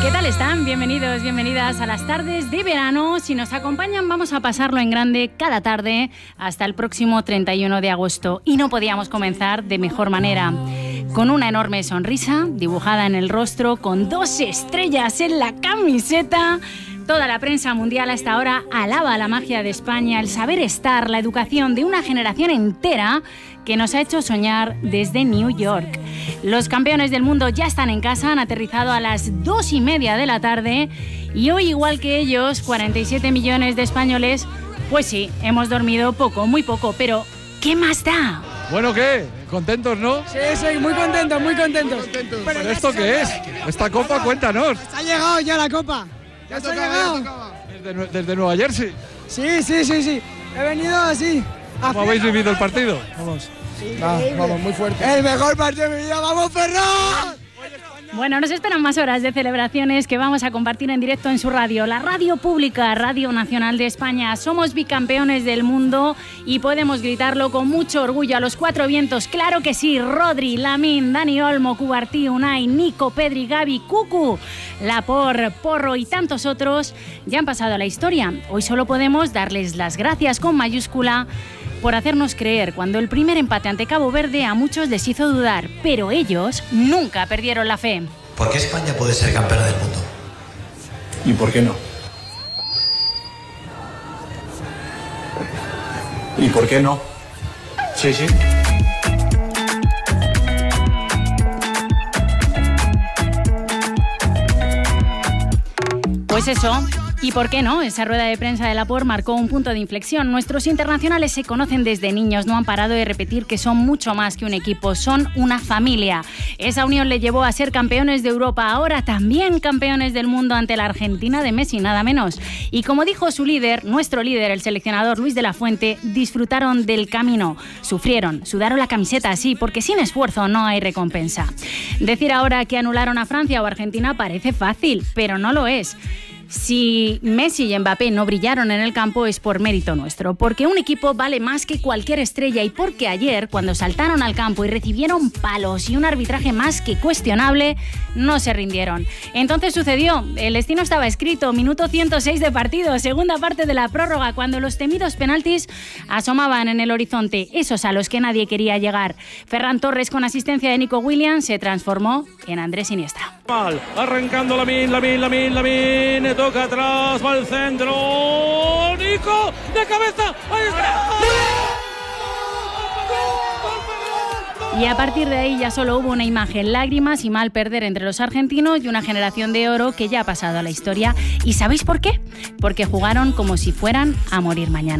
¿Qué tal están? Bienvenidos, bienvenidas a las tardes de verano. Si nos acompañan, vamos a pasarlo en grande cada tarde hasta el próximo 31 de agosto. Y no podíamos comenzar de mejor manera. Con una enorme sonrisa dibujada en el rostro, con 2 estrellas en la camiseta. Toda la prensa mundial hasta ahora alaba la magia de España, el saber estar, la educación de una generación entera que nos ha hecho soñar desde New York. Los campeones del mundo ya están en casa, han aterrizado a las 2:30 de la tarde y hoy, igual que ellos, 47 millones de españoles, pues sí, hemos dormido poco, muy poco, pero ¿qué más da? Bueno, ¿qué? ¿Contentos, no? Sí, sí, muy contentos, muy contentos. ¿Pero esto qué es? ¿Esta copa? Cuéntanos. Ha llegado ya la copa. ¿Ya se ha llegado? ¿Desde Nueva Jersey? Sí, sí, sí, sí. He venido así. ¿Cómo habéis vivido el partido? Vamos. Vamos, muy fuerte. El mejor partido de mi vida. ¡Vamos, Ferran! Bueno, nos esperan más horas de celebraciones que vamos a compartir en directo en su radio, la radio pública, Radio Nacional de España. Somos bicampeones del mundo y podemos gritarlo con mucho orgullo a los 4 vientos. Claro que sí, Rodri, Lamine, Dani Olmo, Cubartí, Unai, Nico, Pedri, Gavi, Cucu, Laporte, Porro y tantos otros ya han pasado a la historia. Hoy solo podemos darles las gracias con mayúscula por hacernos creer cuando el primer empate ante Cabo Verde a muchos les hizo dudar, pero ellos nunca perdieron la fe. ¿Por qué España puede ser campeona del mundo? ¿Y por qué no? ¿Y por qué no? Sí, sí. Pues eso. ¿Y por qué no? Esa rueda de prensa de Laporte marcó un punto de inflexión. Nuestros internacionales se conocen desde niños, no han parado de repetir que son mucho más que un equipo, son una familia. Esa unión le llevó a ser campeones de Europa, ahora también campeones del mundo ante la Argentina de Messi, nada menos. Y como dijo su líder, nuestro líder, el seleccionador Luis de la Fuente, disfrutaron del camino, sufrieron, sudaron la camiseta así, porque sin esfuerzo no hay recompensa. Decir ahora que anularon a Francia o Argentina parece fácil, pero no lo es. Si Messi y Mbappé no brillaron en el campo es por mérito nuestro, porque un equipo vale más que cualquier estrella y porque ayer, cuando saltaron al campo y recibieron palos y un arbitraje más que cuestionable, no se rindieron. Entonces sucedió, el destino estaba escrito, minuto 106 de partido, segunda parte de la prórroga, cuando los temidos penaltis asomaban en el horizonte, esos a los que nadie quería llegar. Ferran Torres, con asistencia de Nico Williams, se transformó en Andrés Iniesta. Arrancando Lamine, toca atrás, va al centro, Nico, de cabeza, ahí está. Y a partir de ahí ya solo hubo una imagen, lágrimas y mal perder entre los argentinos y una generación de oro que ya ha pasado a la historia. ¿Y sabéis por qué? Porque jugaron como si fueran a morir mañana.